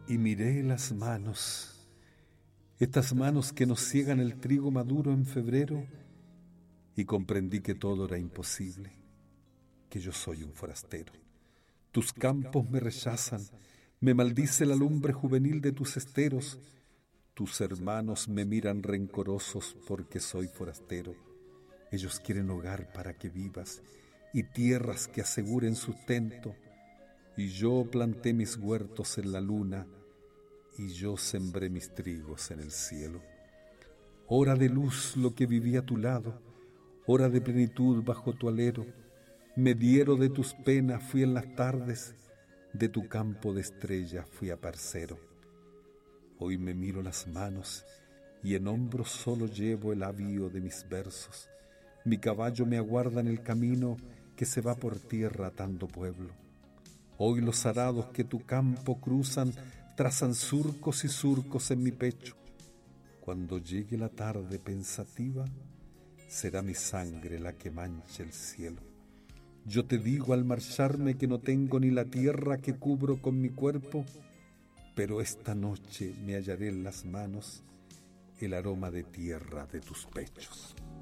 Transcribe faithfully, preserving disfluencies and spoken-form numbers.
Y miré las manos, estas manos que nos ciegan el trigo maduro en febrero, y comprendí que todo era imposible, que yo soy un forastero. Tus campos me rechazan, me maldice la lumbre juvenil de tus esteros. Tus hermanos me miran rencorosos porque soy forastero. Ellos quieren hogar para que vivas y tierras que aseguren sustento. Y yo planté mis huertos en la luna y yo sembré mis trigos en el cielo. Hora de luz lo que viví a tu lado, hora de plenitud bajo tu alero. Me diero de tus penas, fui en las tardes, de tu campo de estrellas fui aparcero. Hoy me miro las manos y en hombros solo llevo el avío de mis versos. Mi caballo me aguarda en el camino que se va por tierra atando pueblo. Hoy los arados que tu campo cruzan trazan surcos y surcos en mi pecho. Cuando llegue la tarde pensativa, será mi sangre la que manche el cielo. Yo te digo al marcharme que no tengo ni la tierra que cubro con mi cuerpo, pero esta noche me hallaré en las manos el aroma de tierra de tus pechos.